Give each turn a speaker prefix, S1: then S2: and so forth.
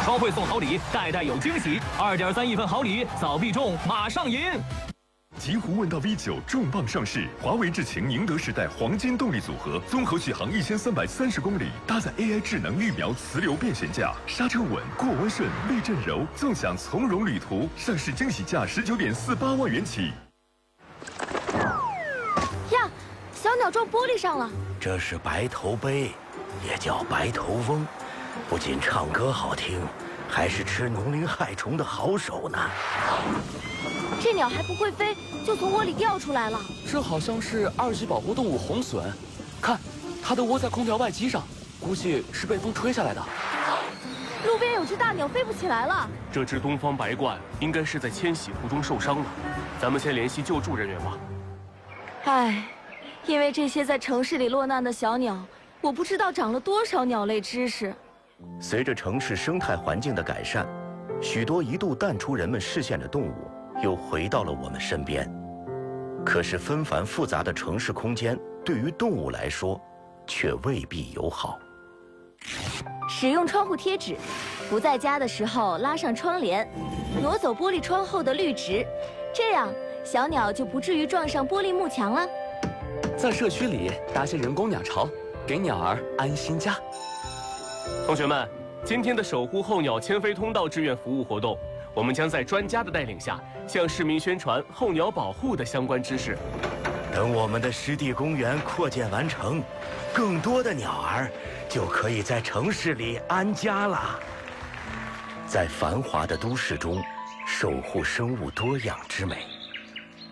S1: 超会送好礼，代代有惊喜。2.3亿份好礼，早必中，马上赢！
S2: 极狐问道 V9重磅上市，华为智擎宁德时代黄金动力组合，综合续航1330公里，搭载 AI 智能预瞄磁流变悬架，刹车稳，过弯顺，避震柔，纵享从容旅途。上市惊喜价19.48万元起。
S3: 呀，小鸟撞玻璃上了。
S4: 这是白头鹎，也叫白头翁，不仅唱歌好听，还是吃农林害虫的好手呢。
S3: 这鸟还不会飞，就从窝里掉出来了。
S5: 这好像是2级保护动物红隼，看，它的窝在空调外机上，估计是被风吹下来的。
S3: 路边有只大鸟飞不起来了。
S6: 这只东方白鹳应该是在迁徙途中受伤了，咱们先联系救助人员吧。
S3: 唉，因为这些在城市里落难的小鸟，我不知道长了多少鸟类知识。
S4: 随着城市生态环境的改善，许多一度淡出人们视线的动物又回到了我们身边。可是纷繁复杂的城市空间对于动物来说却未必友好。
S3: 使用窗户贴纸，不在家的时候拉上窗帘，挪走玻璃窗后的绿植，这样小鸟就不至于撞上玻璃幕墙了。
S5: 在社区里搭些人工鸟巢，给鸟儿安心家。
S6: 同学们，今天的守护候鸟迁飞通道志愿服务活动，我们将在专家的带领下，向市民宣传候鸟保护的相关知识。
S4: 等我们的湿地公园扩建完成，更多的鸟儿就可以在城市里安家了。在繁华的都市中，守护生物多样之美。